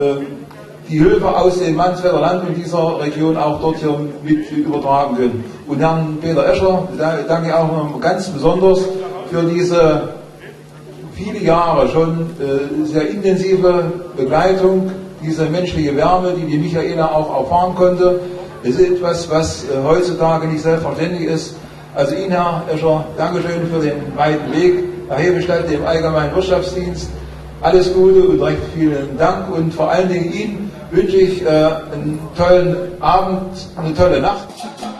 die Hilfe aus dem Mansfelder Land und dieser Region auch dort hier mit übertragen können. Und Herrn Peter Escher danke ich auch noch ganz besonders für diese viele Jahre schon sehr intensive Begleitung, diese menschliche Wärme, die Michaela auch erfahren konnte. Es ist etwas, was heutzutage nicht selbstverständlich ist. Also Ihnen, Herr Escher, Dankeschön für den weiten Weg. Herr Hebestreit, dem Allgemeinen Wirtschaftsdienst, alles Gute und recht vielen Dank. Und vor allen Dingen Ihnen wünsche ich einen tollen Abend, eine tolle Nacht.